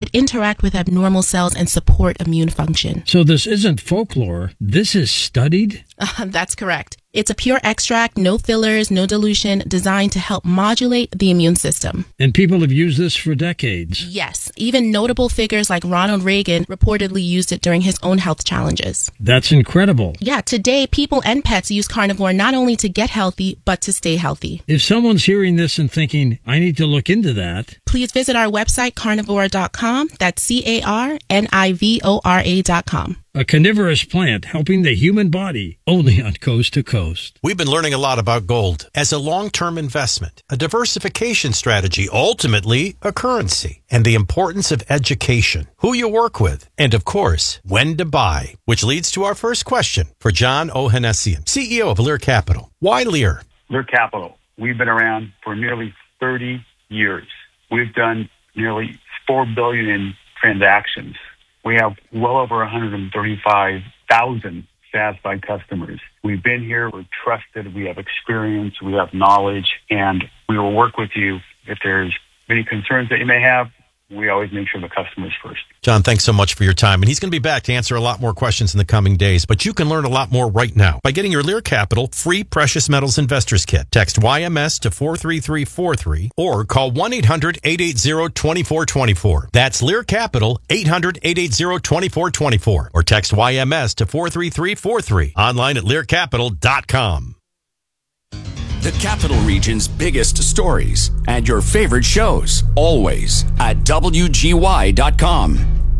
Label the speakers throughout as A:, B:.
A: could interact with abnormal cells and support immune function.
B: So this isn't folklore. This is studied?
A: That's correct. It's a pure extract, no fillers, no dilution, designed to help modulate the immune system.
B: And people have used this for decades.
A: Yes, even notable figures like Ronald Reagan reportedly used it during his own health challenges.
B: That's incredible.
A: Yeah, today people and pets use carnivore not only to get healthy, but to stay healthy.
B: If someone's hearing this and thinking, I need to look into that,
A: please visit our website, carnivora.com. That's carnivora.com.
B: A carnivorous plant helping the human body, only on Coast to Coast.
C: We've been learning a lot about gold as a long-term investment, a diversification strategy, ultimately a currency, and the importance of education, who you work with, and of course, when to buy, which leads to our first question for John Ohanessian, CEO of Lear Capital. Why Lear?
D: Lear Capital. We've been around for nearly 30 years. We've done nearly $4 billion in transactions. We have well over 135,000 satisfied customers. We've been here, we're trusted, we have experience, we have knowledge, and we will work with you if there's any concerns that you may have. We always make sure the customer's first.
C: John, thanks so much for your time. And he's going to be back to answer a lot more questions in the coming days. But you can learn a lot more right now by getting your Lear Capital free Precious Metals Investors Kit. Text YMS to 43343 or call 1-800-880-2424. That's Lear Capital, 800-880-2424. Or text YMS to 43343. Online at learcapital.com.
E: The Capital Region's biggest stories and your favorite shows, always at WGY.com.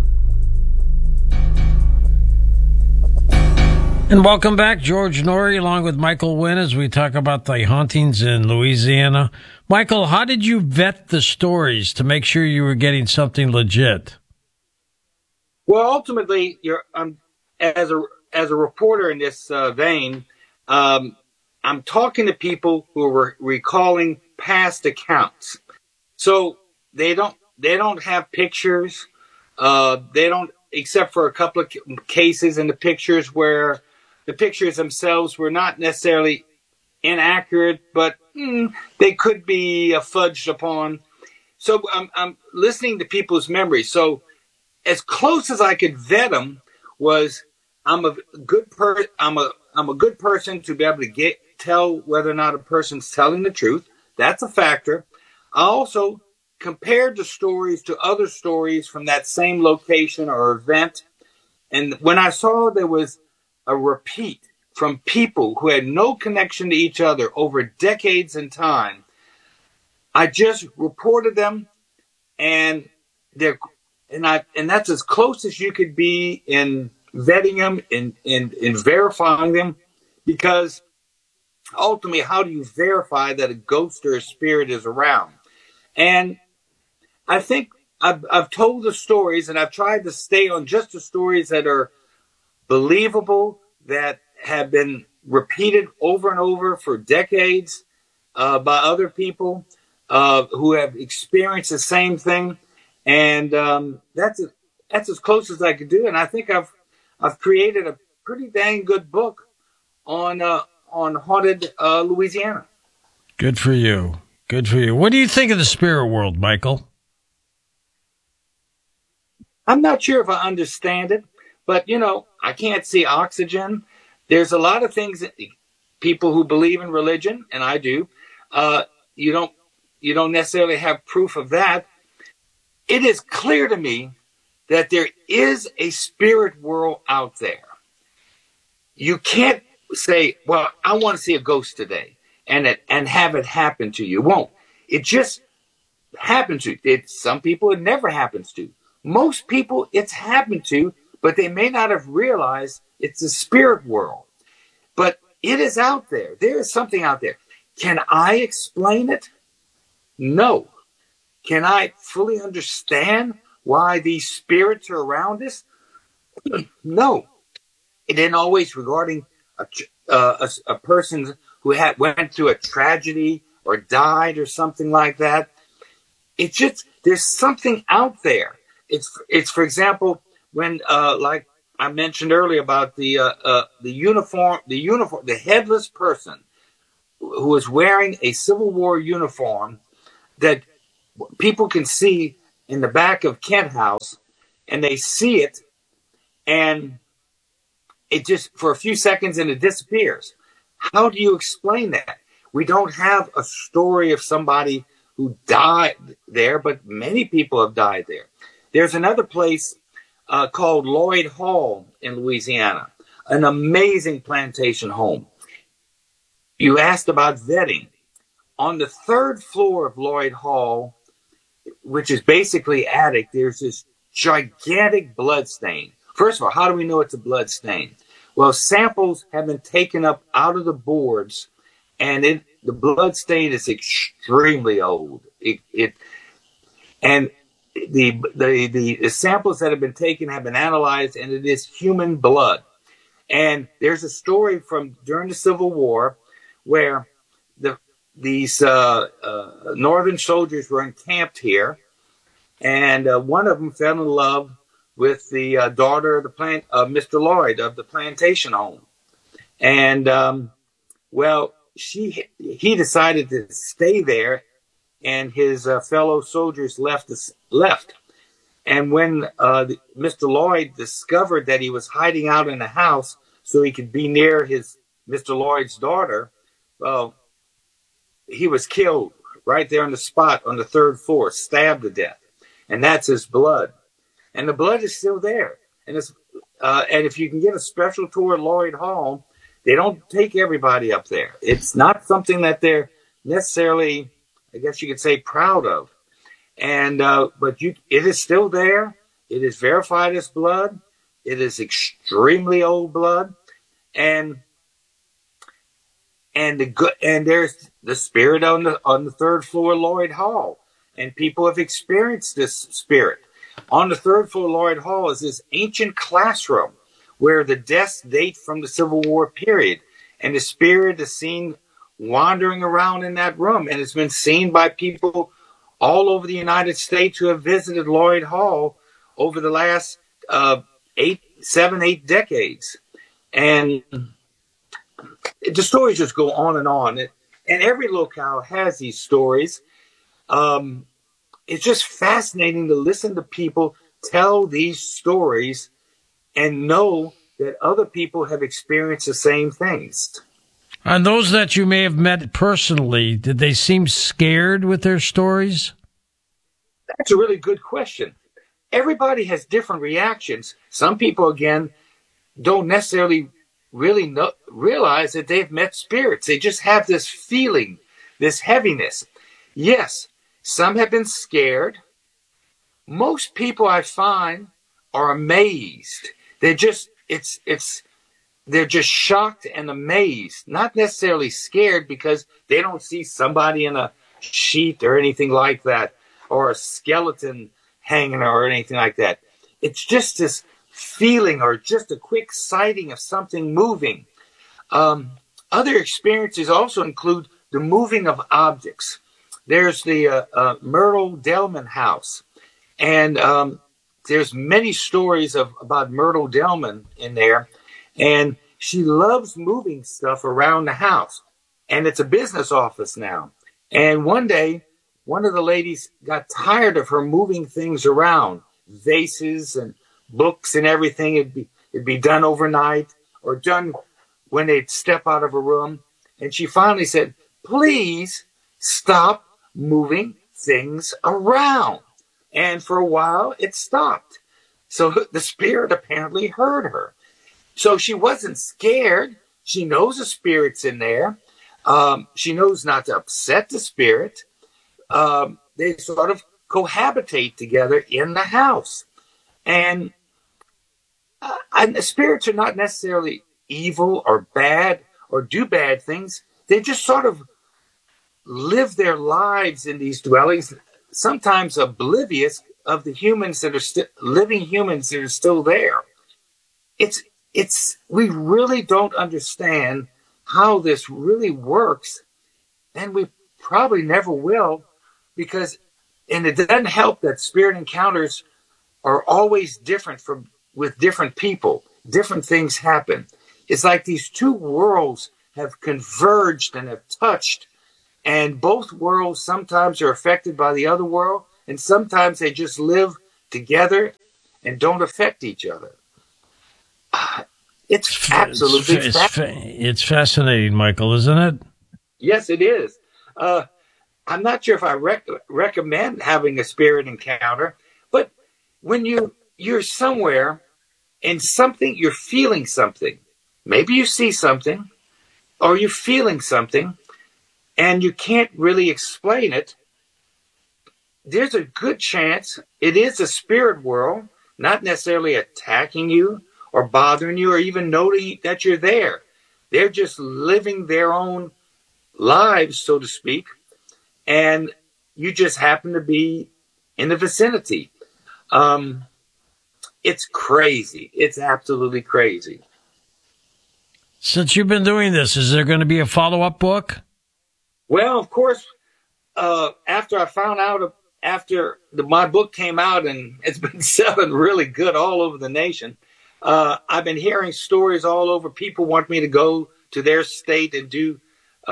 B: And welcome back, George Noory, along with Michael Wynn, as we talk about the hauntings in Louisiana. Michael, how did you vet the stories to make sure you were getting something legit?
F: Well, ultimately, as a reporter in this vein, I'm talking to people who are recalling past accounts. So they don't have pictures. They don't, except for a couple of cases in the pictures where the pictures themselves were not necessarily inaccurate, but they could be fudged upon. So I'm listening to people's memories. So as close as I could vet them was I'm a good person to be able to tell whether or not a person's telling the truth. That's a factor. I also compared the stories to other stories from that same location or event. And when I saw there was a repeat from people who had no connection to each other over decades in time, I just reported them, and that's as close as you could be in vetting them, in verifying them, because ultimately, how do you verify that a ghost or a spirit is around? And I think I've told the stories, and I've tried to stay on just the stories that are believable, that have been repeated over and over for decades by other people who have experienced the same thing. And that's as close as I could do. And I think I've created a pretty dang good book on haunted Louisiana.
B: Good for you. Good for you. What do you think of the spirit world, Michael?
F: I'm not sure if I understand it, but, I can't see oxygen. There's a lot of things that people who believe in religion, and I do, you don't necessarily have proof of that. It is clear to me that there is a spirit world out there. You can't say, well, I want to see a ghost today and have it happen to you. It won't. It just happens to you. Some people it never happens to. Most people it's happened to, but they may not have realized it's the spirit world. But it is out there. There is something out there. Can I explain it? No. Can I fully understand why these spirits are around us? No. It isn't always regarding a person who went through a tragedy or died or something like that. It's just, there's something out there. It's for example, when like I mentioned earlier about the headless person who was wearing a Civil War uniform that people can see in the back of Kent House, and they see it, and it just, for a few seconds, and it disappears. How do you explain that? We don't have a story of somebody who died there, but many people have died there. There's another place called Lloyd Hall in Louisiana, an amazing plantation home. You asked about vetting. On the third floor of Lloyd Hall, which is basically attic, there's this gigantic blood stain. First of all, how do we know it's a blood stain? Well, samples have been taken up out of the boards, and the blood stain is extremely old. And the samples that have been taken have been analyzed, and it is human blood. And there's a story from during the Civil War where these northern soldiers were encamped here, and one of them fell in love with the daughter of Mr. Lloyd of the plantation home. And he decided to stay there, and his fellow soldiers left. And when Mr. Lloyd discovered that he was hiding out in the house so he could be near Mr. Lloyd's daughter, he was killed right there on the spot on the third floor, stabbed to death. And that's his blood. And the blood is still there. And if you can get a special tour at Lloyd Hall, they don't take everybody up there. It's not something that they're necessarily, I guess you could say, proud of. And but it is still there. It is verified as blood. It is extremely old blood, and there's the spirit on the third floor of Lloyd Hall, and people have experienced this spirit. On the third floor of Lloyd Hall is this ancient classroom where the deaths date from the Civil War period, and the spirit is seen wandering around in that room, and it's been seen by people all over the United States who have visited Lloyd Hall over the last 8 decades. And the stories just go on. And every locale has these stories. It's just fascinating to listen to people tell these stories and know that other people have experienced the same things.
B: And those that you may have met personally, did they seem scared with their stories?
F: That's a really good question. Everybody has different reactions. Some people, again, don't necessarily really realize that they've met spirits. They just have this feeling, this heaviness. Yes, some have been scared. Most people I find are amazed. They're just shocked and amazed, not necessarily scared because they don't see somebody in a sheet or anything like that, or a skeleton hanging or anything like that. It's just this feeling or just a quick sighting of something moving. Other experiences also include the moving of objects. There's the Myrtle Delman house, and there's many stories about Myrtle Delman in there, and she loves moving stuff around the house, and it's a business office now. And one day, one of the ladies got tired of her moving things around, vases and books and everything. It'd be done overnight or done when they'd step out of a room. And she finally said, "Please stop moving things around." And for a while, it stopped. So the spirit apparently heard her. So she wasn't scared. She knows the spirit's in there. She knows not to upset the spirit. They sort of cohabitate together in the house. And the spirits are not necessarily evil or bad or do bad things. They just sort of live their lives in these dwellings, sometimes oblivious of the humans that are living humans that are still there. We really don't understand how this really works, and we probably never will, because, and it doesn't help that spirit encounters are always different with different people. Different things happen. It's like these two worlds have converged and have touched, and both worlds sometimes are affected by the other world, and sometimes they just live together and don't affect each other. It's absolutely
B: it's fascinating, Michael, isn't it?
F: Yes, it is. I'm not sure if I recommend having a spirit encounter, but when you're somewhere and you're feeling something, maybe you see something or you're feeling something and you can't really explain it, there's a good chance it is a spirit world, not necessarily attacking you or bothering you or even noting that you're there. They're just living their own lives, so to speak, and you just happen to be in the vicinity. It's crazy. It's absolutely crazy.
B: Since you've been doing this, is there going to be a follow-up book?
F: Well, of course, after I found out, my book came out and it's been selling really good all over the nation, I've been hearing stories all over. People want me to go to their state and do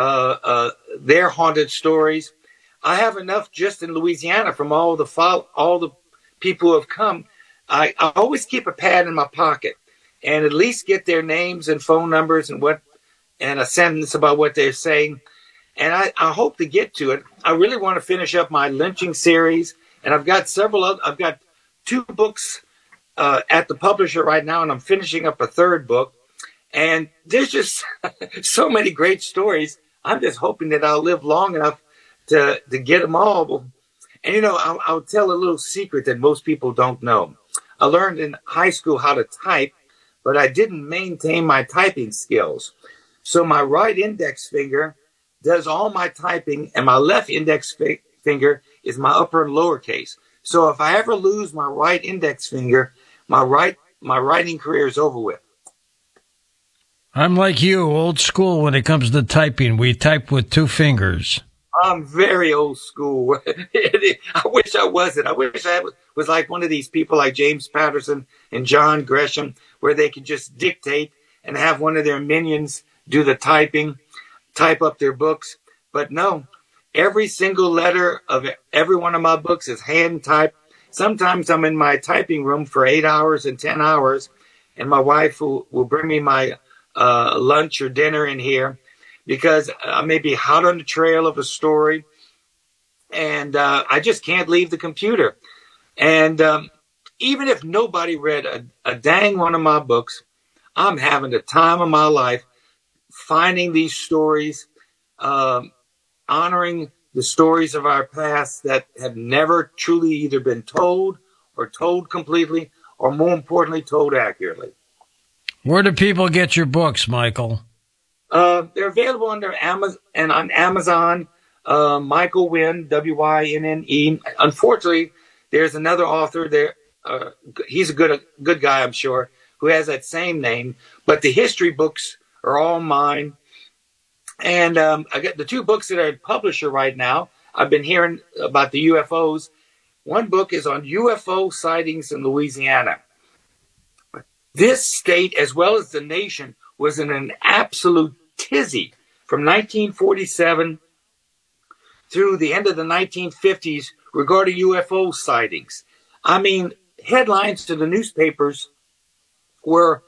F: their haunted stories. I have enough just in Louisiana from all the people who have come. I always keep a pad in my pocket and at least get their names and phone numbers and a sentence about what they're saying. And I hope to get to it. I really want to finish up my lynching series, and I've got I've got 2 books at the publisher right now, and I'm finishing up a 3rd book. And there's just so many great stories. I'm just hoping that I'll live long enough to get them all. And I'll tell a little secret that most people don't know. I learned in high school how to type, but I didn't maintain my typing skills. So my right index finger does all my typing, and my left index finger is my upper and lower case. So if I ever lose my right index finger, my writing career is over with.
B: I'm like you, old school when it comes to typing. We type with 2 fingers.
F: I'm very old school. I wish I wasn't. I wish I was like one of these people like James Patterson and John Gresham, where they could just dictate and have one of their minions do the typing, type up their books. But no, every single letter of every one of my books is hand typed. Sometimes I'm in my typing room for 8 hours and 10 hours, and my wife will bring me my lunch or dinner in here, because I may be hot on the trail of a story, and I just can't leave the computer. And even if nobody read a dang one of my books, I'm having the time of my life finding these stories, honoring the stories of our past that have never truly either been told or told completely, or more importantly, told accurately.
B: Where do people get your books, Michael?
F: They're available under Amazon and on Amazon. Michael Wynne, Winne. Unfortunately, there's another author there. He's a good guy, I'm sure, who has that same name. But the history books are all mine. And I got the 2 books that are at publisher right now. I've been hearing about the UFOs. One book is on UFO sightings in Louisiana. This state, as well as the nation, was in an absolute tizzy from 1947 through the end of the 1950s regarding UFO sightings. I mean, headlines to the newspapers were,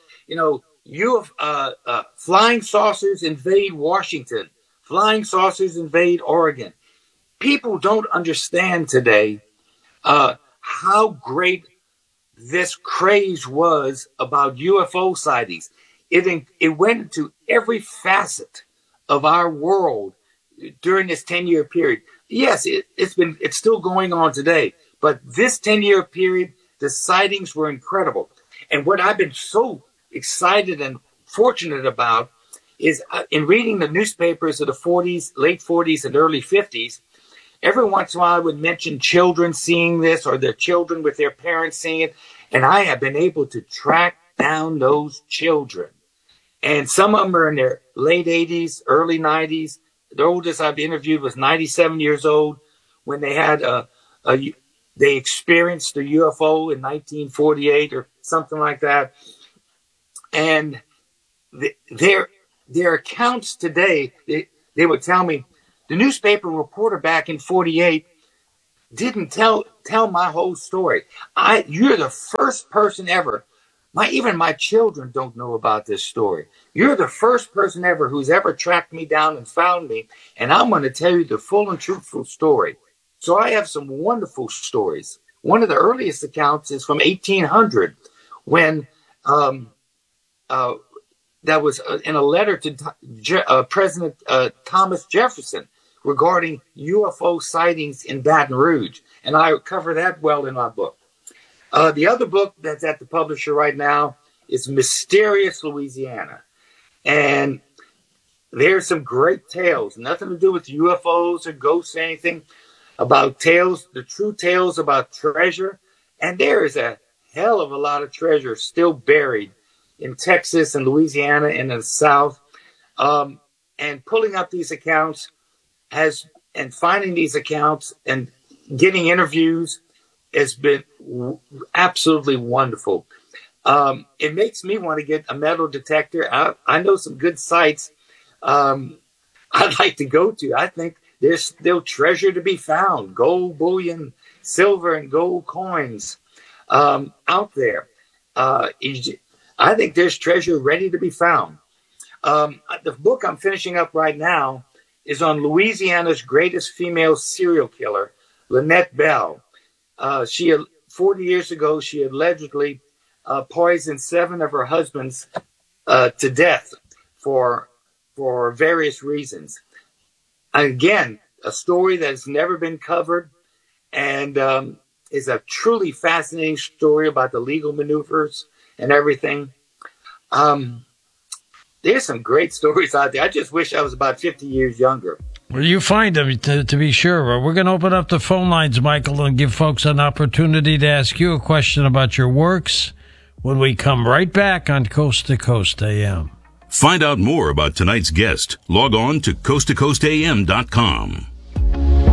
F: flying saucers invade Washington, flying saucers invade Oregon. People don't understand today how great this craze was about UFO sightings. It went into every facet of our world during this 10-year period. Yes, it's still going on today, but this 10-year period, the sightings were incredible. And what I've been so excited and fortunate about is in reading the newspapers of the 40s, late 40s and early 50s, every once in a while I would mention children seeing this or their children with their parents seeing it. And I have been able to track down those children. And some of them are in their late 80s, early 90s. The oldest I've interviewed was 97 years old when they had they experienced a UFO in 1948 or something like that. And their accounts today, they would tell me the newspaper reporter back in 48 didn't tell tell my whole story. You're the first person ever. Even my children don't know about this story. You're the first person ever who's ever tracked me down and found me, and I'm going to tell you the full and truthful story. So I have some wonderful stories. One of the earliest accounts is from 1800, when that was in a letter to President Thomas Jefferson regarding UFO sightings in Baton Rouge, and I cover that well in my book. The other book that's at the publisher right now is Mysterious Louisiana. And there's some great tales, nothing to do with UFOs or ghosts or anything, about tales, the true tales about treasure. And there is a hell of a lot of treasure still buried in Texas and Louisiana and in the South. And pulling up these accounts and finding these accounts and getting interviews has been absolutely wonderful. It makes me want to get a metal detector. I know some good sites I'd like to go to. I think there's still treasure to be found, gold bullion, silver and gold coins out there. I think there's treasure ready to be found. The book I'm finishing up right now is on Louisiana's greatest female serial killer, Lynette Bell. 40 years ago, she allegedly poisoned 7 of her husbands to death for various reasons. Again, a story that has never been covered, and is a truly fascinating story about the legal maneuvers and everything. There's some great stories out there. I just wish I was about 50 years younger.
B: Well, you find them, to be sure. We're going to open up the phone lines, Michael, and give folks an opportunity to ask you a question about your works when we come right back on Coast to Coast AM.
G: Find out more about tonight's guest. Log on to coasttocoastam.com.